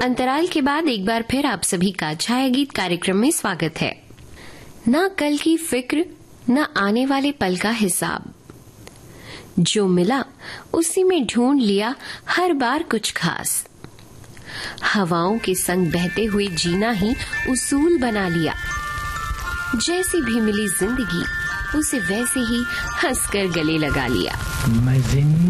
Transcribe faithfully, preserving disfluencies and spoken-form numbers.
अंतराल के बाद एक बार फिर आप सभी का छाया गीत कार्यक्रम में स्वागत है। ना कल की फिक्र, न आने वाले पल का हिसाब, जो मिला उसी में ढूंढ लिया हर बार कुछ खास। हवाओं के संग बहते हुए जीना ही उसूल बना लिया। जैसी भी मिली जिंदगी उसे वैसे ही हंसकर गले लगा लिया। मैं